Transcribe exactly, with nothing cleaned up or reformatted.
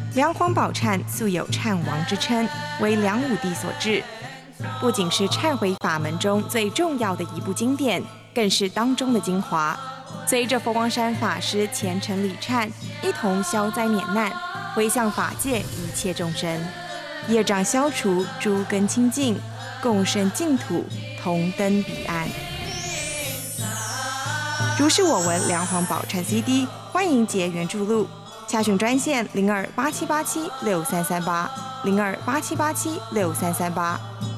梁皇宝忏素有忏王之称，为梁武帝所制。不仅是忏悔法门中最重要的一部经典，更是当中的精华。随着佛光山法师虔诚礼忏，一同消灾免难，回向法界一切众生，业障消除，诸根清净，共生净土，同登彼岸。如是我闻梁皇宝忏 C D， 欢迎结缘注录，洽询专线零二八七八七六三三八零二八七八七六三三八。